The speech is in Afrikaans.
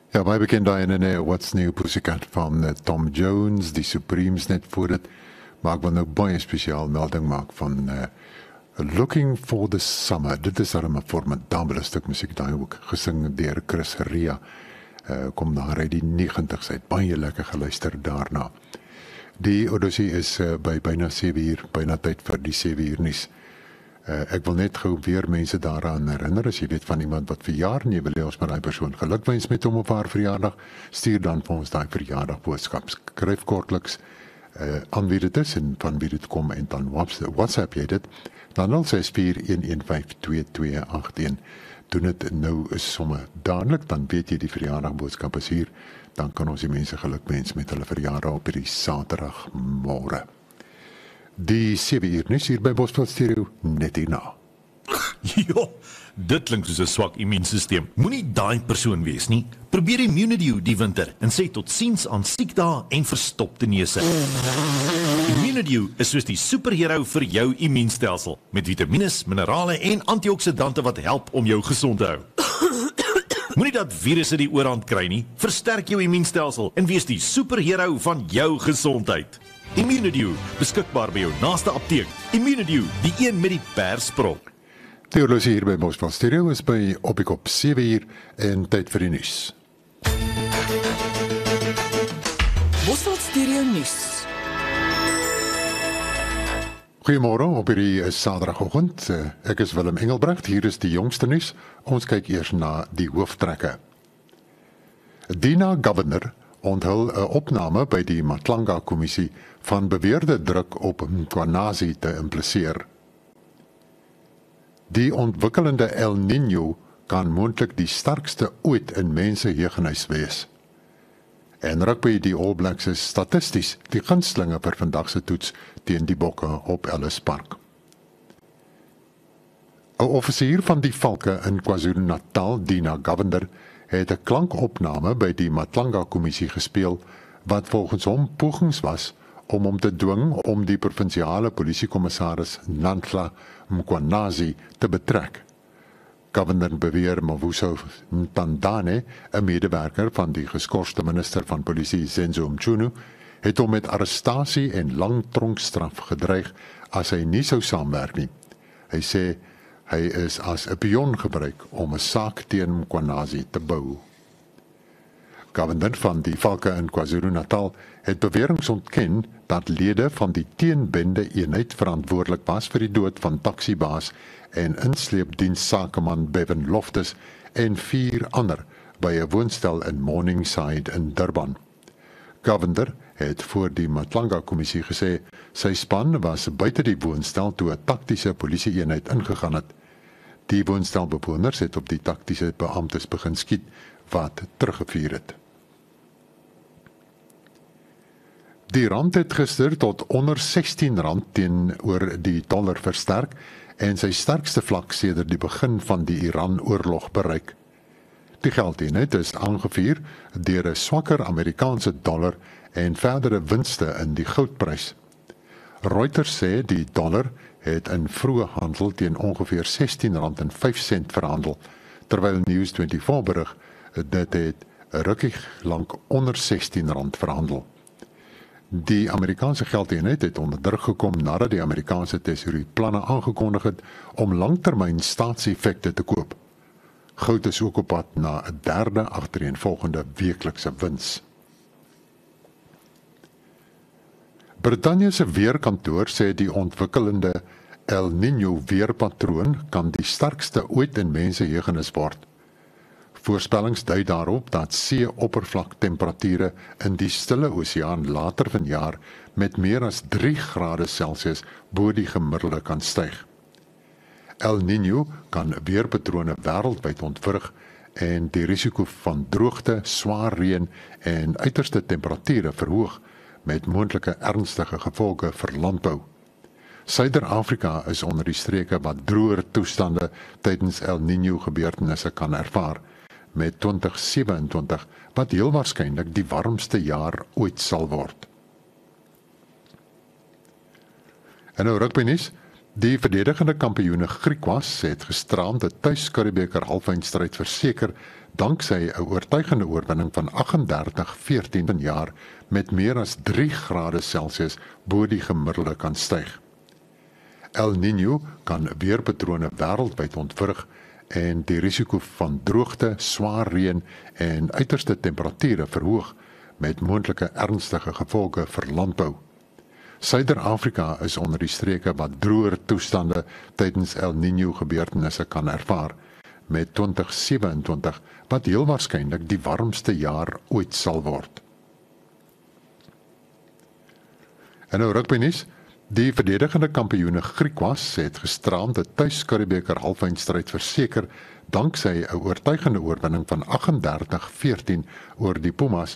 Ja, baie bekend daai in What's New Pussycat van Tom Jones, die Supremes net voor dit. Maar ek wil nou baie spesiaal melding maak van Looking for the Summer. Dit is dan 'n formidabele stuk musiek daai ook gesing deur Chris Rea. Kom daar uit die 90's uit. Baie lekker geluister daarna. Die Odyssey is by byna 7 uur, byna tyd vir die 7 uur nuus. Ek wil net gou weer mense daaraan herinner, as jy weet van iemand wat verjaar en jy wil hê ons met daai persoon gelukwens met hom op haar verjaardag, stuur dan vir ons daai verjaardagboodskap. Skryf kortliks aan wie dit is en van wie dit kom en dan WhatsApp jy dit, dan 0641152281. Doen dit nou is somme dadelik, dan weet jy die verjaardagboodskap is hier, dan kan ons die mense gelukwens met hulle verjaardag op hierdie Saterdagmôre. Die 7 uur nuus hier by Bosveld Stereo net hierna. Jo, dit klink soos 'n swak immuunstelsel. Moenie daai persoon wees nie. Probeer Immunidew die winter en sê totsiens aan siekdae en verstopte neuse. Immunidew is soos die superhero vir jou immuunstelsel met vitamiene, minerale en antioksidante wat help om jou gesond te hou. Moenie dat virusse die oorhand kry nie. Versterk jou immuunstelsel en wees die superhero van jou gesondheid. Immunidew, beskikbaar by jou naaste apteek. Immunidew, die een met die persprong. Theologie hier by Bosveld Stereo is by op 7 uur en tyd vir die nuus. Bosveld Stereo nuus. Goeiemôre op hierdie Saterdagoggend. Ek is Willem Engelbrecht, hier is die jongste nuus. Ons kyk eers na die hooftrekke. Dina Governor onthul 'n opname by die Matlanga-kommissie van beweerde druk op Mkhwanazi te impliseer. Die ontwikkelende El Niño kan moontlik die sterkste ooit in mensgeheugenis wees. En rugby die All Blacks is statisties die gunstelinge vir vandag se toets teen die Bokke op Ellis Park. 'n Offisier van die Valke in KwaZulu-Natal, Dina Govender, het 'n klankopname by die Matlanga-kommissie gespeel wat volgens hom pogings was om hom te dwing om die provinsiale polisiekommissaris Nhlanhla Mkhwanazi te betrek. Governor beweer Mavuso Ntandane, 'n medewerker van die geskorste minister van polisie Zenzo Mchunu, het hom met arrestasie en lang tronkstraf gedreig as hy nie sou saamwerk nie. Hy sê hy is as 'n pion gebruik om 'n saak teen Mkhwanazi te bou. Governor van die Valke in KwaZulu-Natal het beweringe ontken dat lede van die teenbende eenheid verantwoordelik was vir die dood van taksibaas en insleepdienssakeman Bevan Loftus en 4 ander by 'n woonstel in Morningside in Durban. Governor het voor die Matlanga-kommissie gesê sy span was buite die woonstel toe 'n taktiese polisieeenheid ingegaan het. Die woonstelbewoners het op die taktiese beamptes begin skiet wat teruggevuur het. Die rand het gister tot onder R16 teenoor die dollar versterk en sy sterkste vlak sedert die begin van die Iran-oorlog bereik. Die geldeenheid is aangevuur deur 'n swakker Amerikaanse dollar en verdere winste in die goudprys. Reuters sê die dollar het in vroeë handel teen ongeveer R16.05 verhandel, terwyl News24 berig dit het 'n rukkie lank onder R16 verhandel. Die Amerikaanse geldeenheid het onder druk gekom nadat die Amerikaanse tesourier planne aangekondig het om langtermyn staatseffekte te koop. Goud is ook op pad na 'n derde agtereenvolgende weeklikse wins. Brittanje se weerkantoor sê die ontwikkelende El Niño weerpatroon kan die sterkste ooit in mensgeheugenis word. Voorspellings dui daarop dat see-oppervlaktemperature in die Stille Oseaan later vanjaar met meer as 3 grade Celsius bo die gemiddelde kan styg. El Niño kan weerpatrone wêreldwyd ontwrig en die risiko van droogte, swaar reën en uiterste temperature verhoog met moontlike ernstige gevolge vir landbou. Suider-Afrika is onder die streke wat droër toestande tydens El Niño gebeurtenisse kan ervaar, met 2027 wat heel waarskynlik die warmste jaar ooit sal word. En nou rugbynuus. Die verdedigende kampioene Griekwas het gisteraand 'n tuis-Curriebeeker halfeindstryd verseker danksy 'n oortuigende oorwinning van 38-14 vanjaar met meer as 3 grade Celsius bo die gemiddelde kan styg. El Niño kan weerpatrone wêreldwyd ontwrig en die risiko van droogte, swaar reën en uiterste temperature verhoog met moontlike ernstige gevolge vir landbou. Suider-Afrika is onder die streke wat droër toestande tydens El Niño gebeurtenisse kan ervaar, met 2027 wat heel waarskynlik die warmste jaar ooit sal word. En nou rugbynuus. Die verdedigende kampioene Griekwas het gisteraand 'n tuis-Curriebeeker halfeindstryd verseker danksy 'n oortuigende oorwinning van 38-14 oor die Pumas